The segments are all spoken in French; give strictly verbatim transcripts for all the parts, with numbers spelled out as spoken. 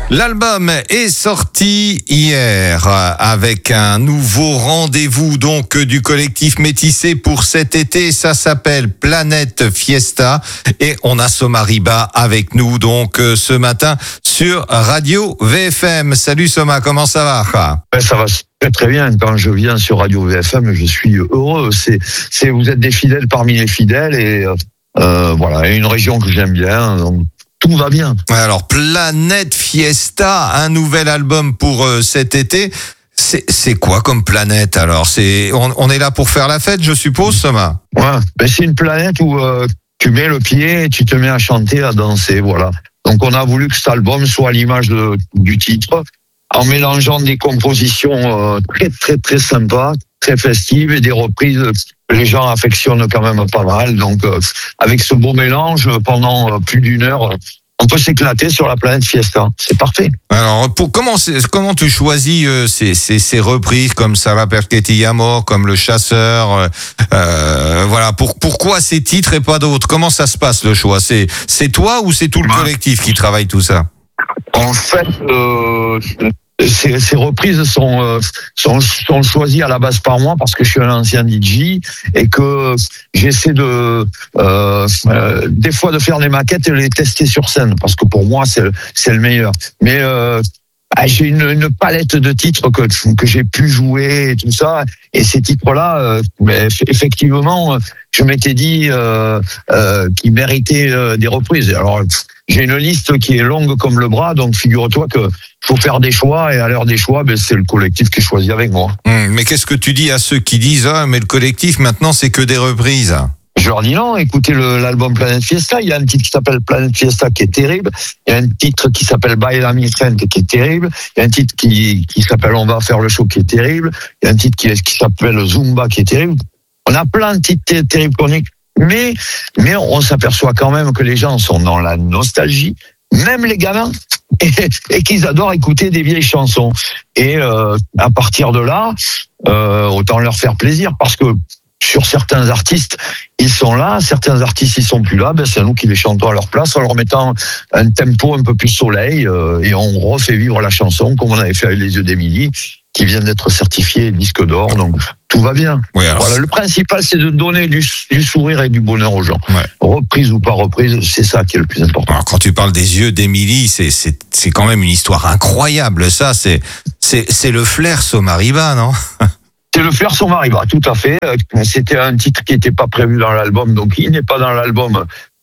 L'album est sorti hier avec un nouveau rendez-vous donc du collectif Métissé pour cet été. Ça s'appelle Planète Fiesta et on a Soma Riba avec nous donc ce matin sur Radio V F M. Salut Soma, comment ça va? Ben, ça va très très bien. Quand je viens sur Radio V F M, je suis heureux. C'est, c'est vous êtes des fidèles parmi les fidèles et euh, voilà, une région que j'aime bien. Donc, tout va bien. Alors, Planète Fiesta, un nouvel album pour euh, cet été. C'est, c'est quoi comme planète alors? C'est, on, on est là pour faire la fête, je suppose, Soma? Ouais, ben c'est une planète où euh, tu mets le pied et tu te mets à chanter, à danser, voilà. Donc on a voulu que cet album soit à l'image de, du titre, en mélangeant des compositions euh, très très très sympas, très festives et des reprises que les gens affectionnent quand même pas mal. Donc euh, avec ce beau mélange, pendant euh, plus d'une heure, on peut s'éclater sur la planète Fiesta. C'est parfait. Alors, pour comment comment tu choisis euh, ces, ces ces reprises comme Sara Perchetti Amor, comme Le Chasseur, euh, voilà. Pour pourquoi ces titres et pas d'autres? Comment ça se passe le choix? C'est c'est toi ou c'est tout le collectif qui travaille tout ça? En fait, euh, ces, ces reprises sont, euh, sont sont choisies à la base par moi parce que je suis un ancien D J et que j'essaie de euh, euh, des fois de faire des maquettes et les tester sur scène parce que pour moi c'est c'est le meilleur. Mais euh, j'ai une, une palette de titres que que j'ai pu jouer et tout ça, et ces titres-là, euh, mais effectivement, je m'étais dit euh, euh, qu'ils méritaient euh, des reprises. Alors j'ai une liste qui est longue comme le bras, donc figure-toi que faut faire des choix, et à l'heure des choix, ben c'est le collectif qui choisit avec moi. Mmh, mais qu'est-ce que tu dis à ceux qui disent ah mais le collectif maintenant c'est que des reprises? Je leur dis non, écoutez le, l'album Planète Fiesta, il y a un titre qui s'appelle Planète Fiesta qui est terrible, il y a un titre qui s'appelle Baila mi gente qui est terrible, il y a un titre qui, qui s'appelle On va faire le show qui est terrible, il y a un titre qui, qui s'appelle Zumba qui est terrible. On a plein de titres ter- terribles chroniques, mais, mais on s'aperçoit quand même que les gens sont dans la nostalgie, même les gamins, et, et qu'ils adorent écouter des vieilles chansons. Et euh, à partir de là, euh, autant leur faire plaisir, parce que sur certains artistes, ils sont là, certains artistes, ils sont plus là, ben c'est nous qui les chantons à leur place en leur mettant un tempo un peu plus soleil, euh, et on refait vivre la chanson comme on avait fait avec Les Yeux d'Émilie, qui vient d'être certifié disque d'or, donc tout va bien. Oui, voilà, le principal, c'est de donner du, du sourire et du bonheur aux gens. Ouais. Reprise ou pas reprise, c'est ça qui est le plus important. Alors, quand tu parles des Yeux d'Émilie, c'est c'est c'est quand même une histoire incroyable. Ça, c'est c'est c'est le flair Soma Riba, non? C'est le flair Soma Riba, tout à fait. C'était un titre qui n'était pas prévu dans l'album, donc il n'est pas dans l'album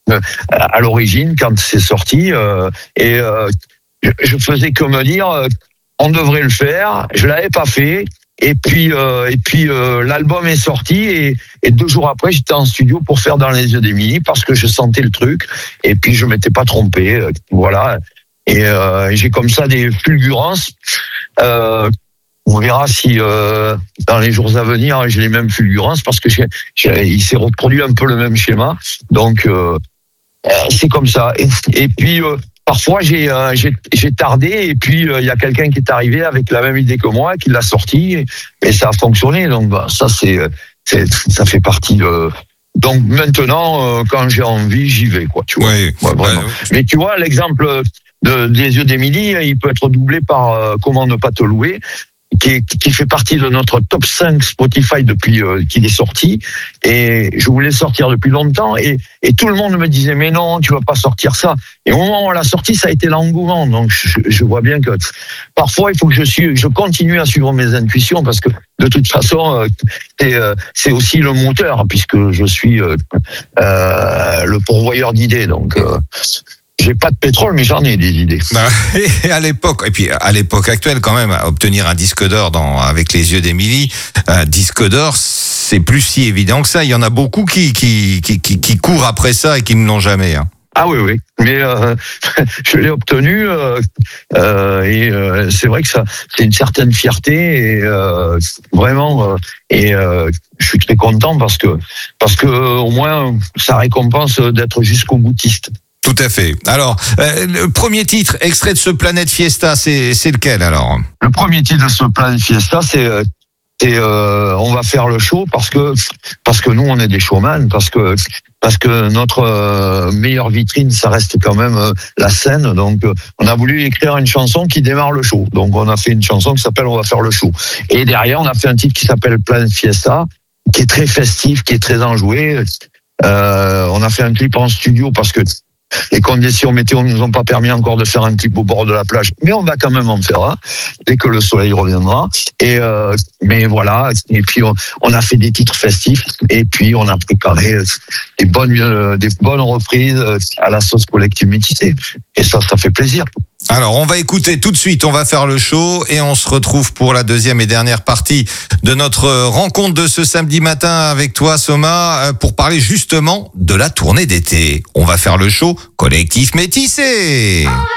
à l'origine quand c'est sorti. Et je faisais que me dire, on devrait le faire. Je l'avais pas fait. Et puis, et puis l'album est sorti et, et deux jours après, j'étais en studio pour faire Dans les Yeux d'Émilie parce que je sentais le truc. Et puis je m'étais pas trompé. Voilà. Et j'ai comme ça des fulgurances. Euh, On verra si euh, dans les jours à venir j'ai les mêmes fulgurances parce que j'ai, j'ai, il s'est reproduit un peu le même schéma. Donc euh, c'est comme ça. Et, et puis euh, parfois j'ai, euh, j'ai j'ai tardé et puis il euh, y a quelqu'un qui est arrivé avec la même idée que moi, qui l'a sorti et, et ça a fonctionné. Donc bah, ça c'est, c'est ça fait partie de. Donc maintenant euh, quand j'ai envie j'y vais quoi. Tu vois. Oui. Ouais, vraiment. Ouais. Mais tu vois l'exemple de, des Yeux d'Émilie, il peut être doublé par euh, Comment ne pas te louer. Qui, est, qui fait partie de notre top cinq Spotify depuis euh, qu'il est sorti, et je voulais sortir depuis longtemps et, et tout le monde me disait mais non tu vas pas sortir ça, et au moment où on l'a sorti ça a été l'engouement. Donc je, je vois bien que parfois il faut que je suis, je continue à suivre mes intuitions parce que de toute façon euh, c'est, euh, c'est aussi le moteur puisque je suis euh, euh, le pourvoyeur d'idées, donc euh, j'ai pas de pétrole, mais j'en ai des idées. Et à l'époque, et puis à l'époque actuelle quand même, obtenir un disque d'or dans avec Les Yeux d'Émilie, un disque d'or, c'est plus si évident que ça. Il y en a beaucoup qui qui qui qui, qui courent après ça et qui ne l'ont jamais. Hein. Ah oui oui, mais euh, je l'ai obtenu euh, euh, et euh, c'est vrai que ça, c'est une certaine fierté et euh, vraiment euh, et euh, je suis très content parce que parce que au moins ça récompense d'être jusqu'au boutiste. Tout à fait. Alors, euh, le premier titre, extrait de ce Planète Fiesta, c'est, c'est lequel alors? Le premier titre de ce Planète Fiesta, c'est euh, c'est euh, on va faire le show parce que parce que nous on est des showman, parce que parce que notre euh, meilleure vitrine ça reste quand même euh, la scène. Donc euh, on a voulu écrire une chanson qui démarre le show. Donc on a fait une chanson qui s'appelle On va faire le show. Et derrière on a fait un titre qui s'appelle Planète Fiesta, qui est très festif, qui est très enjoué. Euh, on a fait un clip en studio parce que les conditions météo ne nous ont pas permis encore de faire un clip au bord de la plage, mais on va quand même en faire un dès que le soleil reviendra. Et euh, mais voilà. Et puis on, on a fait des titres festifs. Et puis on a préparé des bonnes, euh, des bonnes reprises à la sauce collective métissée. Et ça, ça fait plaisir. Alors, on va écouter tout de suite, on va faire le show et on se retrouve pour la deuxième et dernière partie de notre rencontre de ce samedi matin avec toi, Soma, pour parler justement de la tournée d'été. On va faire le show collectif métissé.